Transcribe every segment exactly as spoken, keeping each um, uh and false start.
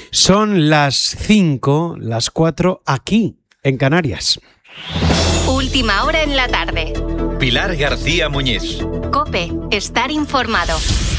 Son las cinco, las cuatro aquí, en Canarias. Última hora en la tarde. Pilar García Muñiz. COPE, estar informado.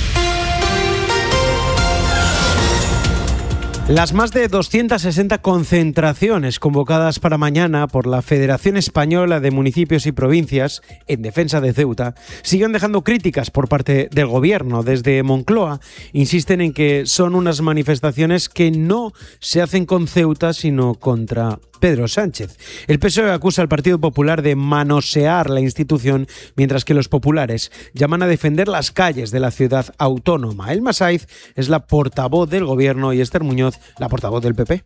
Las más de doscientas sesenta concentraciones convocadas para mañana por la Federación Española de Municipios y Provincias en defensa de Ceuta siguen dejando críticas por parte del gobierno. Desde Moncloa insisten en que son unas manifestaciones que no se hacen con Ceuta, sino contra Pedro Sánchez. El P S O E acusa al Partido Popular de manosear la institución, mientras que los populares llaman a defender las calles de la ciudad autónoma. Elma Saiz es la portavoz del gobierno y Esther Muñoz, la portavoz del P P.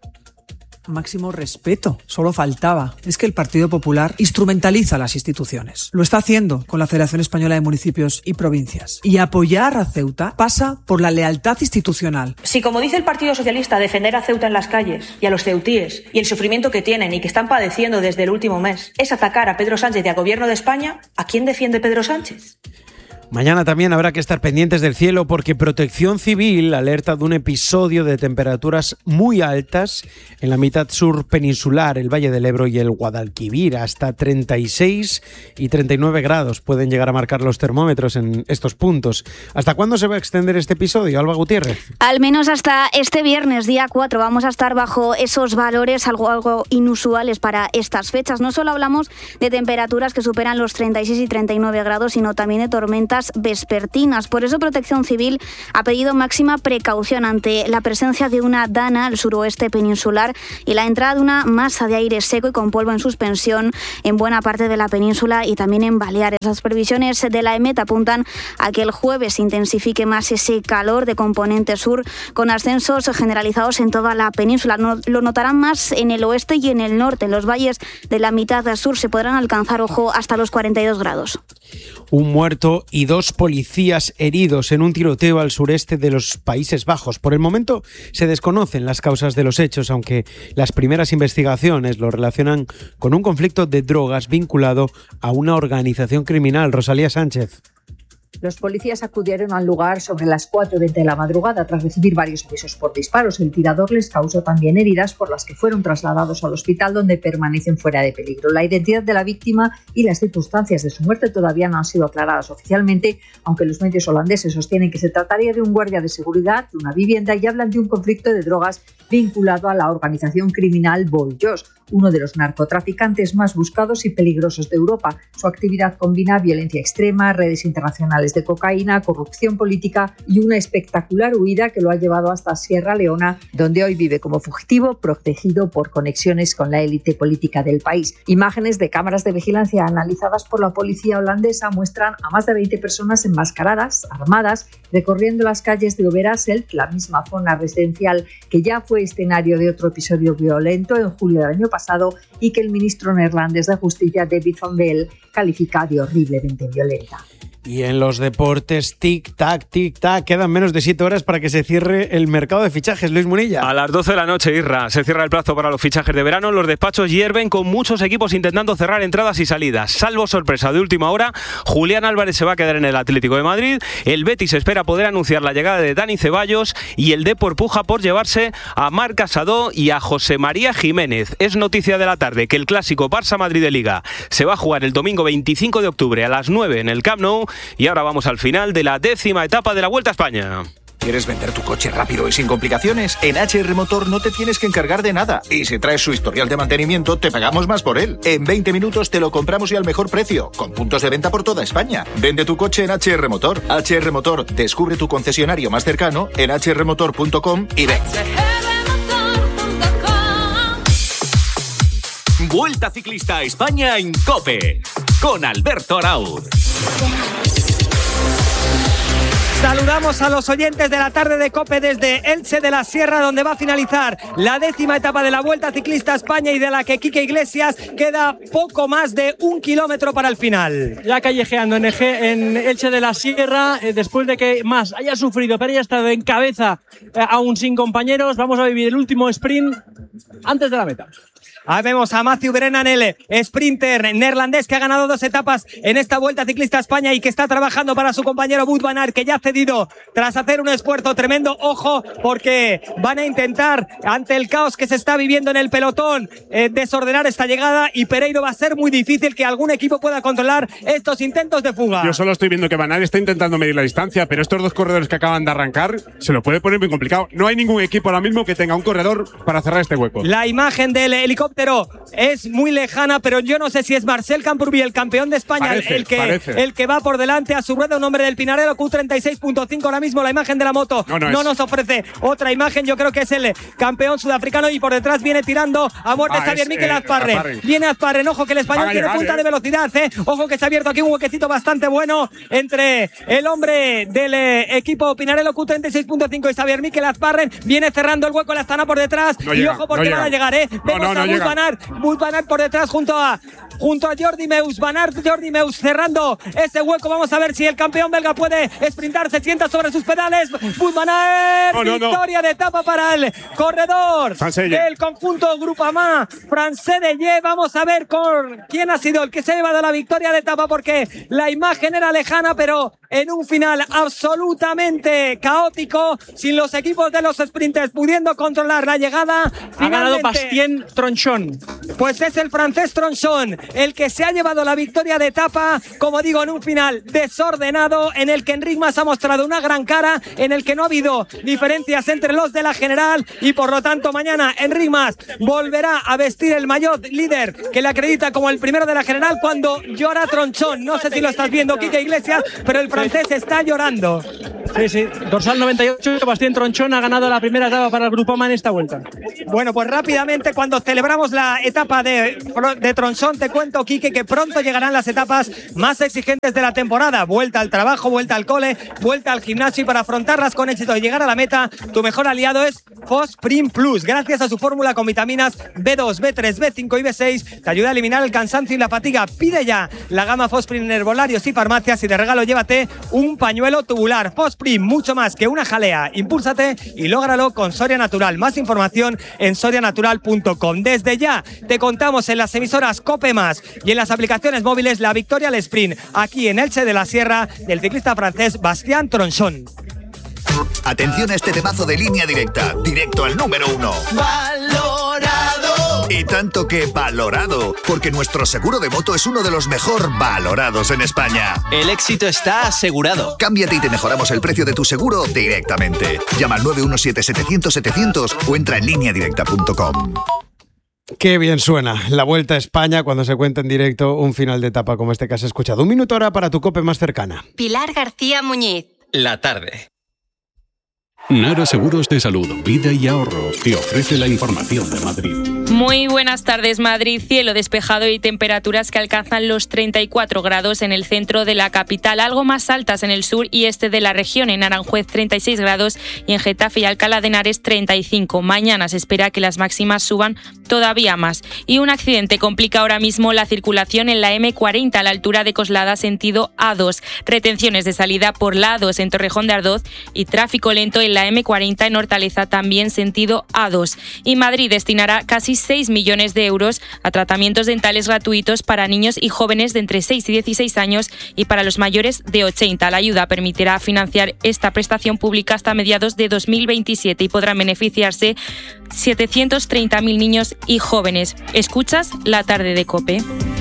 Máximo respeto, solo faltaba. Es que el Partido Popular instrumentaliza las instituciones. Lo está haciendo con la Federación Española de Municipios y Provincias. Y apoyar a Ceuta pasa por la lealtad institucional. Si, como dice el Partido Socialista, defender a Ceuta en las calles y a los ceutíes y el sufrimiento que tienen y que están padeciendo desde el último mes es atacar a Pedro Sánchez y al Gobierno de España, ¿a quién defiende Pedro Sánchez? Mañana también habrá que estar pendientes del cielo porque Protección Civil alerta de un episodio de temperaturas muy altas en la mitad sur peninsular, el Valle del Ebro y el Guadalquivir. Hasta treinta y seis y treinta y nueve grados pueden llegar a marcar los termómetros en estos puntos. ¿Hasta cuándo se va a extender este episodio, Alba Gutiérrez? Al menos hasta este viernes, día cuatro, vamos a estar bajo esos valores algo, algo inusuales para estas fechas. No solo hablamos de temperaturas que superan los treinta y seis y treinta y nueve grados, sino también de tormentas vespertinas. Por eso Protección Civil ha pedido máxima precaución ante la presencia de una dana al suroeste peninsular y la entrada de una masa de aire seco y con polvo en suspensión en buena parte de la península y también en Baleares. Las previsiones de la EMET apuntan a que el jueves se intensifique más ese calor de componente sur con ascensos generalizados en toda la península. No, lo notarán más en el oeste y en el norte. En los valles de la mitad sur se podrán alcanzar, ojo, hasta los cuarenta y dos grados. Un muerto y dos policías heridos en un tiroteo al sureste de los Países Bajos. Por el momento se desconocen las causas de los hechos, aunque las primeras investigaciones lo relacionan con un conflicto de drogas vinculado a una organización criminal. Rosalía Sánchez. Los policías acudieron al lugar sobre las cuatro y veinte de la madrugada tras recibir varios avisos por disparos. El tirador les causó también heridas por las que fueron trasladados al hospital donde permanecen fuera de peligro. La identidad de la víctima y las circunstancias de su muerte todavía no han sido aclaradas oficialmente, aunque los medios holandeses sostienen que se trataría de un guardia de seguridad de una vivienda y hablan de un conflicto de drogas vinculado a la organización criminal Boljós, uno de los narcotraficantes más buscados y peligrosos de Europa. Su actividad combina violencia extrema, redes internacionales de cocaína, corrupción política y una espectacular huida que lo ha llevado hasta Sierra Leona, donde hoy vive como fugitivo, protegido por conexiones con la élite política del país. Imágenes de cámaras de vigilancia analizadas por la policía holandesa muestran a más de veinte personas enmascaradas, armadas, recorriendo las calles de Overijssel, la misma zona residencial que ya fue escenario de otro episodio violento en julio del año pasado y que el ministro neerlandés de Justicia, David Van Beel, califica de horriblemente violenta. Y en los deportes, tic-tac, tic-tac, quedan menos de siete horas para que se cierre el mercado de fichajes. Luis Munilla. A las doce de la noche, Irra, se cierra el plazo para los fichajes de verano. Los despachos hierven con muchos equipos intentando cerrar entradas y salidas. Salvo sorpresa de última hora, Julián Álvarez se va a quedar en el Atlético de Madrid. El Betis espera poder anunciar la llegada de Dani Ceballos y el Depor puja por llevarse a Marc Casado y a José María Jiménez. Es noticia de la tarde que el clásico Barça-Madrid de Liga se va a jugar el domingo veinticinco de octubre a las nueve en el Camp Nou. Y ahora vamos al final de la décima etapa de la Vuelta a España. ¿Quieres vender tu coche rápido y sin complicaciones? En H R Motor no te tienes que encargar de nada. Y si traes su historial de mantenimiento, te pagamos más por él. En veinte minutos te lo compramos y al mejor precio, con puntos de venta por toda España. Vende tu coche en H R Motor. H R Motor, descubre tu concesionario más cercano en h r motor punto com y ven. Vuelta Ciclista a España en COPE, con Alberto Arauz. Saludamos a los oyentes de la tarde de COPE desde Elche de la Sierra, donde va a finalizar la décima etapa de la Vuelta Ciclista a España y de la que Quique Iglesias queda poco más de un kilómetro para el final. Ya callejeando en, Eje, en Elche de la Sierra, eh, después de que Mas haya sufrido, pero haya estado en cabeza, eh, aún sin compañeros, vamos a vivir el último sprint antes de la meta. Ahí vemos a Matthew Brennan, el sprinter neerlandés que ha ganado dos etapas en esta Vuelta Ciclista a España y que está trabajando para su compañero Wout van Aert, que ya ha cedido tras hacer un esfuerzo tremendo. Ojo, porque van a intentar, ante el caos que se está viviendo en el pelotón, eh, desordenar esta llegada, y Pereiro va a ser muy difícil que algún equipo pueda controlar estos intentos de fuga. Yo solo estoy viendo que Van Aert está intentando medir la distancia, pero estos dos corredores que acaban de arrancar se lo puede poner muy complicado. No hay ningún equipo ahora mismo que tenga un corredor para cerrar este hueco. La imagen del helicóptero es muy lejana, pero yo no sé si es Marcel Camprubí, el campeón de España, parece, el, que, el que va por delante a su rueda, un hombre del Pinarello, Q treinta y seis punto cinco. Ahora mismo la imagen de la moto no, no, no nos ofrece otra imagen. Yo creo que es el campeón sudafricano, y por detrás viene tirando a muerte ah, Xavier Miquel eh, Azparren. Azparren. Viene Azparren, ojo que el español tiene llegar, punta eh. de velocidad, eh. Ojo que se ha abierto aquí un huequecito bastante bueno entre el hombre del eh, equipo Pinarello Q treinta y seis punto cinco y Xavier Miquel Azparren. Viene cerrando el hueco la Astana por detrás, no y llega, ojo porque no van a llegar, eh. Vemos no, no, a no Wout van Aert, Wout van Aert por detrás junto a junto a Jordi Meus, Van Aert, Jordi Meus cerrando ese hueco. Vamos a ver si el campeón belga puede sprintar, se sienta sobre sus pedales. Wout van Aert, no, no, victoria no. de etapa para el corredor del conjunto Groupama Francés de Ye. Vamos a ver con quién ha sido el que se ha llevado la victoria de etapa, porque la imagen era lejana, pero en un final absolutamente caótico, sin los equipos de los sprinters pudiendo controlar la llegada. Ha ganado Bastien Tronchon. Pues es el francés Tronchon el que se ha llevado la victoria de etapa, como digo, en un final desordenado, en el que Enric Mas ha mostrado una gran cara, en el que no ha habido diferencias entre los de la general, y por lo tanto mañana Enric Mas volverá a vestir el maillot líder que le acredita como el primero de la general cuando llora Tronchon. No sé si lo estás viendo, Quique Iglesias, pero el francés está llorando. Sí, sí. Dorsal noventa y ocho, Bastien Tronchon ha ganado la primera etapa para el Groupama en esta vuelta. Bueno, pues rápidamente, cuando celebramos la etapa de, de Tronchon, te cuento, Quique, que pronto llegarán las etapas más exigentes de la temporada. Vuelta al trabajo, vuelta al cole, vuelta al gimnasio, y para afrontarlas con éxito y llegar a la meta, tu mejor aliado es Fosprin Plus. Gracias a su fórmula con vitaminas B dos, B tres, B cinco y B seis, te ayuda a eliminar el cansancio y la fatiga. Pide ya la gama Fosprin en herbolarios y farmacias, y de regalo llévate un pañuelo tubular. Fosprin, mucho más que una jalea. Impúlsate y lógralo con Soria Natural. Más información en soria natural punto com. Desde ya te contamos en las emisoras COPE Más y en las aplicaciones móviles la victoria al sprint aquí en Elche de la Sierra del ciclista francés Bastien Tronchon. Atención a este temazo de Línea Directa, directo al número uno. ¡Valorado! Y tanto que valorado, porque nuestro seguro de moto es uno de los mejor valorados en España. El éxito está asegurado. Cámbiate y te mejoramos el precio de tu seguro directamente. Llama al nueve uno siete, setecientos, setecientos o entra en línea directa punto com. Qué bien suena la Vuelta a España cuando se cuenta en directo un final de etapa como este que has escuchado. Un minuto ahora para tu COPE más cercana. Pilar García Muñiz. La tarde. Nara Seguros de Salud, Vida y Ahorro te ofrece la información de Madrid. Muy buenas tardes, Madrid. Cielo despejado y temperaturas que alcanzan los treinta y cuatro grados en el centro de la capital, algo más altas en el sur y este de la región. En Aranjuez treinta y seis grados y en Getafe y Alcalá de Henares treinta y cinco. Mañana se espera que las máximas suban todavía más. Y un accidente complica ahora mismo la circulación en la eme cuarenta a la altura de Coslada, sentido A dos. Retenciones de salida por la A dos en Torrejón de Ardoz y tráfico lento en la eme cuarenta en Hortaleza, también sentido A dos. Y Madrid destinará casi seis millones de euros a tratamientos dentales gratuitos para niños y jóvenes de entre seis y dieciséis años y para los mayores de ochenta. La ayuda permitirá financiar esta prestación pública hasta mediados de dos mil veintisiete y podrán beneficiarse setecientos treinta mil niños y jóvenes. ¿Escuchas La Tarde de COPE?